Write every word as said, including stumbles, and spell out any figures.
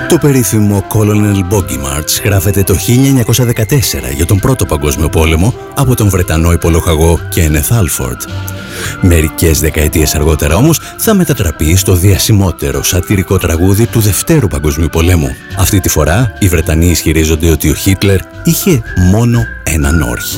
Το περίφημο Colonel Bogey March γράφεται το χίλια εννιακόσια δεκατέσσερα για τον Πρώτο Παγκόσμιο Πόλεμο από τον Βρετανό υπολογαγό Kenneth Alford. Μερικές δεκαετίες αργότερα όμως θα μετατραπεί στο διασημότερο σατιρικό τραγούδι του Δευτέρου Παγκοσμίου Πολέμου. Αυτή τη φορά οι Βρετανοί ισχυρίζονται ότι ο Χίτλερ είχε μόνο έναν όρχη.